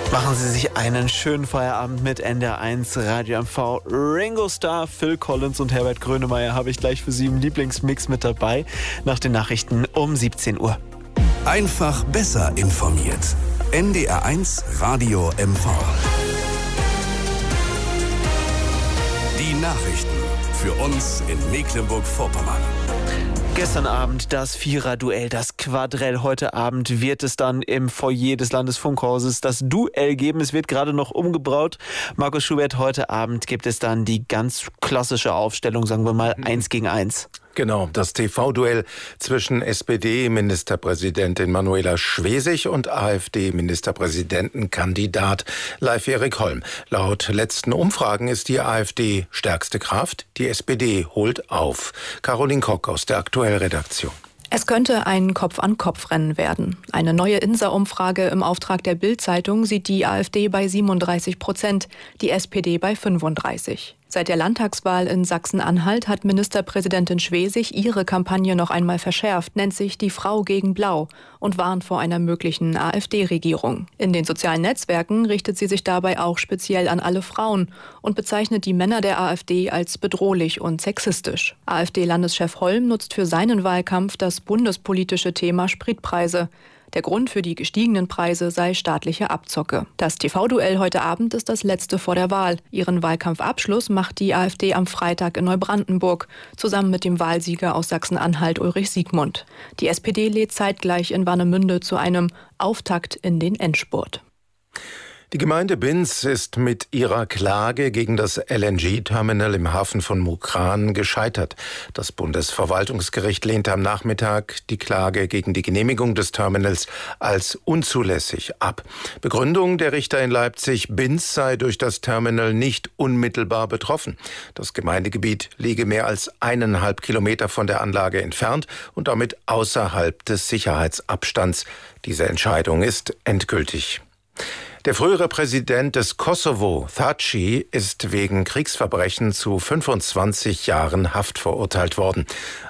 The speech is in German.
Machen Sie sich einen schönen Feierabend mit NDR1 Radio MV. Ringo Starr, Phil Collins und Herbert Grönemeyer habe ich gleich für Sie im Lieblingsmix mit dabei. Nach den Nachrichten um 17 Uhr. Einfach besser informiert. NDR1 Radio MV. Die Nachrichten für uns in Mecklenburg-Vorpommern. Gestern Abend das Vierer-Duell, das Quadrell. Heute Abend wird es dann im Foyer des Landesfunkhauses das Duell geben. Es wird gerade noch umgebraut. Markus Schubert, heute Abend gibt es dann die ganz klassische Aufstellung, sagen wir mal 1 gegen 1. Genau, das TV-Duell zwischen SPD-Ministerpräsidentin Manuela Schwesig und AfD-Ministerpräsidentenkandidat Leif-Erik Holm. Laut letzten Umfragen ist die AfD stärkste Kraft. Die SPD holt auf. Caroline Kock aus der Aktuellredaktion. Es könnte ein Kopf-an-Kopf-Rennen werden. Eine neue INSA-Umfrage im Auftrag der Bild-Zeitung sieht die AfD bei 37%, die SPD bei 35%. Seit der Landtagswahl in Sachsen-Anhalt hat Ministerpräsidentin Schwesig ihre Kampagne noch einmal verschärft, nennt sich die Frau gegen Blau und warnt vor einer möglichen AfD-Regierung. In den sozialen Netzwerken richtet sie sich dabei auch speziell an alle Frauen und bezeichnet die Männer der AfD als bedrohlich und sexistisch. AfD-Landeschef Holm nutzt für seinen Wahlkampf das bundespolitische Thema Spritpreise. Der Grund für die gestiegenen Preise sei staatliche Abzocke. Das TV-Duell heute Abend ist das letzte vor der Wahl. Ihren Wahlkampfabschluss macht die AfD am Freitag in Neubrandenburg, zusammen mit dem Wahlsieger aus Sachsen-Anhalt Ulrich Siegmund. Die SPD lädt zeitgleich in Warnemünde zu einem Auftakt in den Endspurt. Die Gemeinde Binz ist mit ihrer Klage gegen das LNG-Terminal im Hafen von Mukran gescheitert. Das Bundesverwaltungsgericht lehnte am Nachmittag die Klage gegen die Genehmigung des Terminals als unzulässig ab. Begründung der Richter in Leipzig: Binz sei durch das Terminal nicht unmittelbar betroffen. Das Gemeindegebiet liege mehr als 1,5 Kilometer von der Anlage entfernt und damit außerhalb des Sicherheitsabstands. Diese Entscheidung ist endgültig. Der frühere Präsident des Kosovo, Thaçi, ist wegen Kriegsverbrechen zu 25 Jahren Haft verurteilt worden.